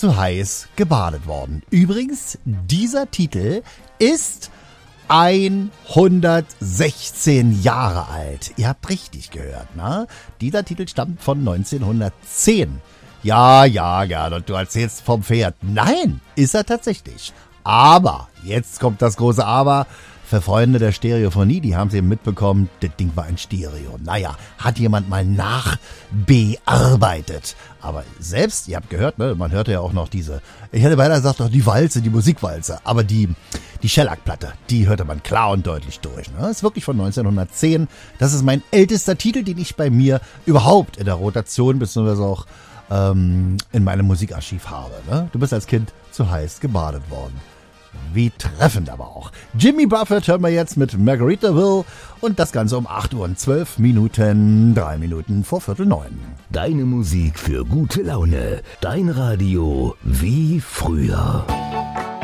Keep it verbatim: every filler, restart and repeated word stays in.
zu heiß gebadet worden. Übrigens, dieser Titel ist hundertsechzehn Jahre alt. Ihr habt richtig gehört, ne? Dieser Titel stammt von neunzehnhundertzehn. Ja, ja, ja, du erzählst vom Pferd. Nein, ist er tatsächlich. Aber, jetzt kommt das große Aber, für Freunde der Stereophonie, die haben es eben mitbekommen, das Ding war ein Stereo. Naja, hat jemand mal nachbearbeitet. Aber selbst, ihr habt gehört, ne, man hörte ja auch noch diese, ich hätte beinahe gesagt, doch die Walze, die Musikwalze, aber die, die Shellac-Platte, die hörte man klar und deutlich durch. Ne? Das ist wirklich von neunzehnhundertzehn. Das ist mein ältester Titel, den ich bei mir überhaupt in der Rotation, beziehungsweise auch ähm, in meinem Musikarchiv habe. Ne? Du bist als Kind zu heiß gebadet worden. Wie treffend aber auch. Jimmy Buffett hören wir jetzt mit Margaritaville und das Ganze um acht Uhr und zwölf Minuten, drei Minuten vor Viertel neun. Deine Musik für gute Laune. Dein Radio wie früher.